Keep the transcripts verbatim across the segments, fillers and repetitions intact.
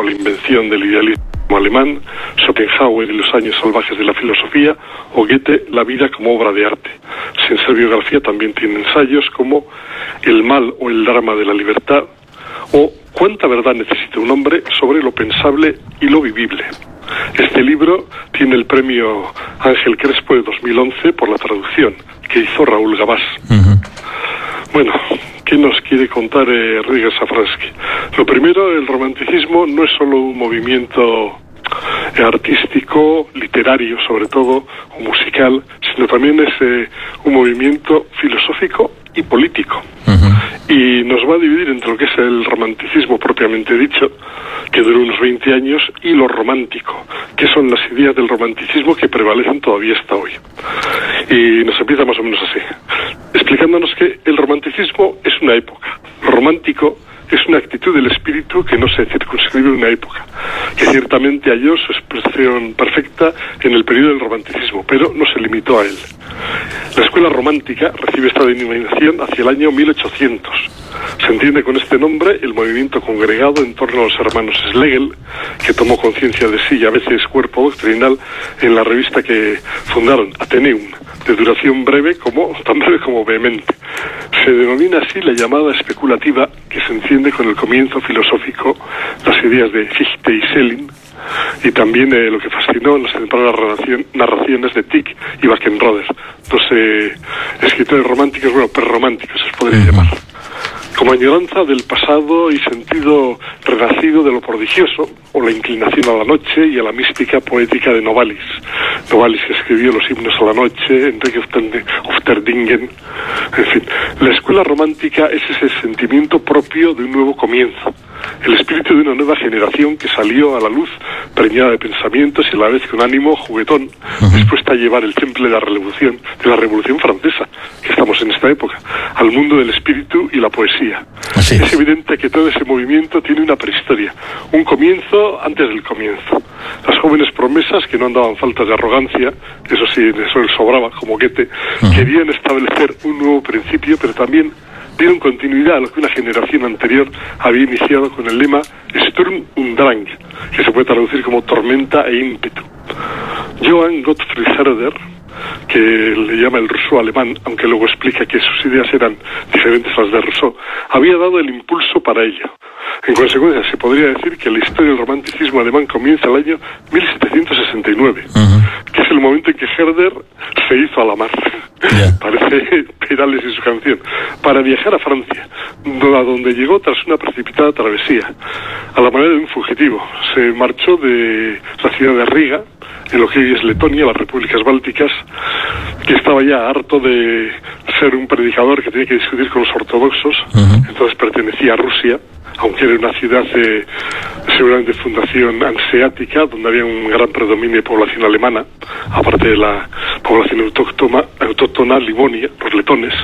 o la invención del idealismo alemán, Schopenhauer y los años salvajes de la filosofía, o Goethe, la vida como obra de arte. Sin ser biografía también tiene ensayos como El mal o el drama de la libertad, o Cuánta verdad necesita un hombre, sobre lo pensable y lo vivible. Este libro tiene el premio Ángel Crespo de dos mil once por la traducción que hizo Raúl Gabás. Uh-huh. Bueno, ¿qué nos quiere contar eh, Ryger Safransky? Lo primero, el romanticismo no es solo un movimiento eh, artístico, literario sobre todo, o musical, sino también es eh, un movimiento filosófico y político. Uh-huh. Y nos va a dividir entre lo que es el romanticismo propiamente dicho, que duró unos veinte años, y lo romántico, que son las ideas del romanticismo que prevalecen todavía hasta hoy. Y nos empieza más o menos así, explicándonos que el romanticismo es una época. Lo romántico es una actitud del espíritu que no se circunscribe a una época, que ciertamente halló su expresión perfecta en el periodo del romanticismo, pero no se limitó a él. La escuela romántica recibe esta denominación hacia el año mil ochocientos. Se entiende con este nombre el movimiento congregado en torno a los hermanos Schlegel, que tomó conciencia de sí y a veces cuerpo doctrinal en la revista que fundaron, Atheneum, de duración breve, como tan breve como vehemente. Se denomina así la llamada especulativa, que se entiende con el comienzo filosófico, las ideas de Fichte y Schelling, y también eh, lo que fascinó en las tempranas narraciones de Tieck y Wackenroder, dos eh, escritores románticos, bueno, prerrománticos se podría uh-huh. llamar. Como añoranza del pasado y sentido renacido de lo prodigioso, o la inclinación a la noche y a la mística poética de Novalis. Novalis escribió los himnos a la noche, Enrique Ofterdingen, en fin. La escuela romántica es ese sentimiento propio de un nuevo comienzo, el espíritu de una nueva generación que salió a la luz preñada de pensamientos y a la vez con ánimo juguetón, uh-huh. dispuesta a llevar el temple de la revolución, de la Revolución Francesa, que estamos en esta época, al mundo del espíritu y la poesía. Así es. Es evidente que todo ese movimiento tiene una prehistoria, un comienzo antes del comienzo. Las jóvenes promesas, que no andaban faltas de arrogancia, eso sí, eso les sobraba, como Goethe, uh-huh. querían establecer un nuevo principio, pero también dieron continuidad a lo que una generación anterior había iniciado con el lema Sturm und Drang, que se puede traducir como tormenta e ímpetu. Johann Gottfried Herder, que le llama el Rousseau alemán, aunque luego explica que sus ideas eran diferentes a las de Rousseau, había dado el impulso para ello. En consecuencia, se podría decir que la historia del romanticismo alemán comienza el año mil setecientos sesenta y nueve, uh-huh. que es el momento en que Herder se hizo a la mar. Yeah. Parece Perales en su canción. Para viajar a Francia, a donde llegó tras una precipitada travesía, a la manera de un fugitivo. Se marchó de la ciudad de Riga, en lo que hoy es Letonia, las repúblicas bálticas, que estaba ya harto de ser un predicador que tenía que discutir con los ortodoxos, uh-huh. entonces pertenecía a Rusia, aunque era una ciudad eh, seguramente de fundación hanseática, donde había un gran predominio de población alemana, aparte de la población autóctona, autóctona Livonia, los letones,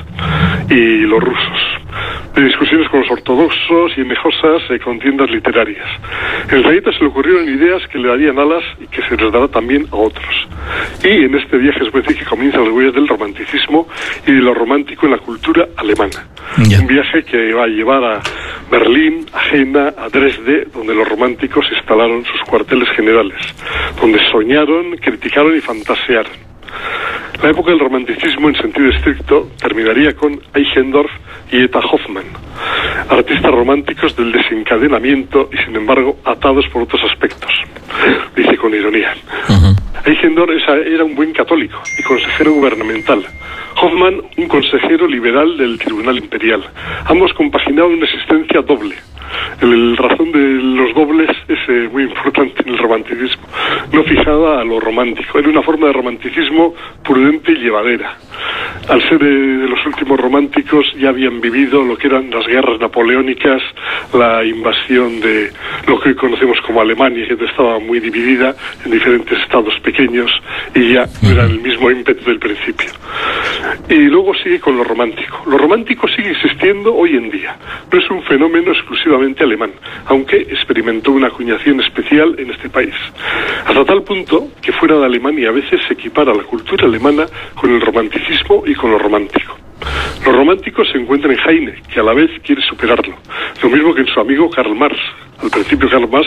y los rusos. De discusiones con los ortodoxos y enejosas eh, contiendas literarias. En el trayecto se le ocurrieron ideas que le darían alas y que se les dará también a otros. Y en este viaje es decir que comienzan las huellas del romanticismo y de lo romántico en la cultura alemana. Yeah. Un viaje que va a llevar a Berlín, a Jena, a Dresde, donde los románticos instalaron sus cuarteles generales, donde soñaron, criticaron y fantasearon. La época del romanticismo en sentido estricto terminaría con Eichendorff y Eta Hoffmann, artistas románticos del desencadenamiento y sin embargo atados por otros aspectos, dice con ironía. Uh-huh. Eichendorff era un buen católico y consejero gubernamental. Hoffmann, un consejero liberal del Tribunal Imperial. Ambos compaginaban una existencia doble. El razón de los dobles es eh, muy importante en el romanticismo, no fijada a lo romántico. Era una forma de romanticismo prudente y llevadera. Al ser eh, de los últimos románticos ya habían vivido lo que eran las guerras napoleónicas, la invasión de lo que hoy conocemos como Alemania, que estaba muy dividida en diferentes estados pequeños y ya no era el mismo ímpetu del principio. Y luego sigue con lo romántico. Lo romántico sigue existiendo hoy en día. No es un fenómeno exclusivamente alemán, aunque experimentó una acuñación especial en este país. Hasta tal punto que fuera de Alemania a veces se equipara la cultura alemana con el romanticismo y con lo romántico. Los románticos se encuentran en Heine, que a la vez quiere superarlo. Lo mismo que en su amigo Karl Marx. Al principio Karl Marx